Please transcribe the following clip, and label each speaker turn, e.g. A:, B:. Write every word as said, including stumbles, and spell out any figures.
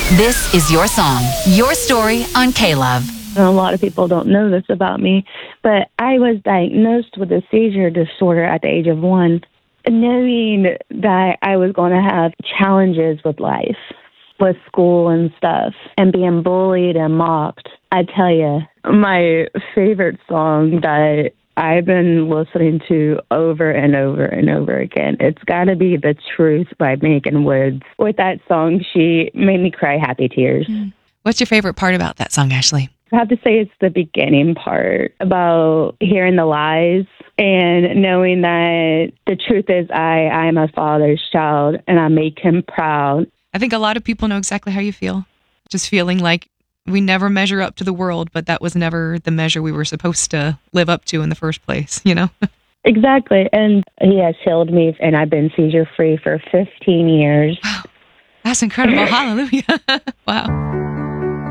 A: This is your song, your story on K-Love.
B: A lot of people don't know this about me, but I was diagnosed with a seizure disorder at the age of one. Knowing that I was going to have challenges with life, with school and stuff, and being bullied and mocked, I tell you, my favorite song that I've been listening to over and over and over again, it's got to be The Truth by Megan Woods. With that song, she made me cry happy tears.
C: Mm. What's your favorite part about that song, Ashley?
B: I have to say it's the beginning part about hearing the lies and knowing that the truth is I, I am a father's child and I make him proud.
C: I think a lot of people know exactly how you feel. Just feeling like we never measure up to the world, but that was never the measure we were supposed to live up to in the first place, you know?
B: Exactly. And he has healed me and I've been seizure free for fifteen years.
C: Wow. That's incredible. Hallelujah. Wow.